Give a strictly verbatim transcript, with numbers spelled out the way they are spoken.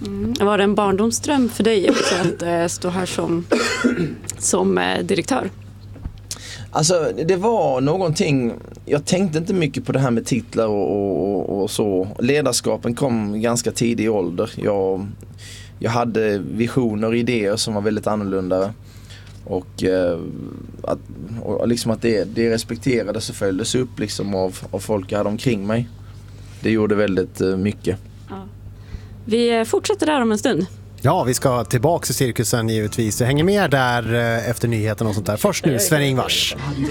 Mm. Var det en barndomsdröm för dig också att äh, stå här som, som äh, direktör? Alltså det var någonting, jag tänkte inte mycket på det här med titlar och, och, och så. Ledarskapen kom ganska tidig i ålder. Jag, jag hade visioner och idéer som var väldigt annorlunda. Och, eh, att, och liksom att det, det respekterades och följdes upp liksom av, av folk jag hade omkring mig. Det gjorde väldigt eh, mycket. Ja. Vi fortsätter där om en stund. Ja, vi ska tillbaka till cirkusen givetvis. Jag hänger med där efter nyheten och sånt där. Först nu, Sven-Ingvars.